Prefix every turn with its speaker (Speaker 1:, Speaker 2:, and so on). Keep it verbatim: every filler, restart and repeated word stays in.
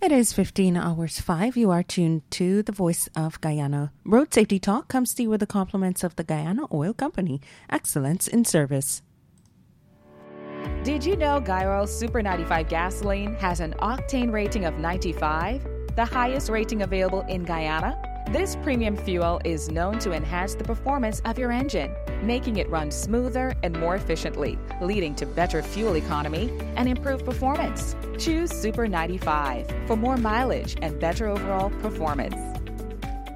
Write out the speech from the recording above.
Speaker 1: It is fifteen hours five. You are tuned to the Voice of Guyana. Road Safety Talk comes to you with the compliments of the Guyana Oil Company. Excellence in service.
Speaker 2: Did you know Guy Super ninety-five gasoline has an octane rating of ninety-five, the highest rating available in Guyana? This premium fuel is known to enhance the performance of your engine, making it run smoother and more efficiently, leading to better fuel economy and improved performance. Choose Super ninety-five for more mileage and better overall performance.